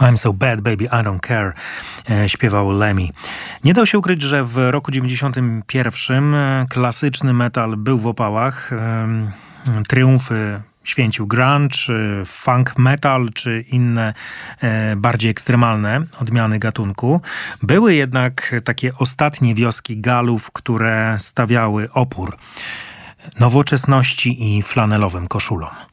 I'm so bad, baby, I don't care, śpiewał Lemmy. Nie dał się ukryć, że w roku 91 klasyczny metal był w opałach. Triumfy święcił grunge, funk metal czy inne bardziej ekstremalne odmiany gatunku. Były jednak takie ostatnie wioski galów, które stawiały opór nowoczesności i flanelowym koszulom.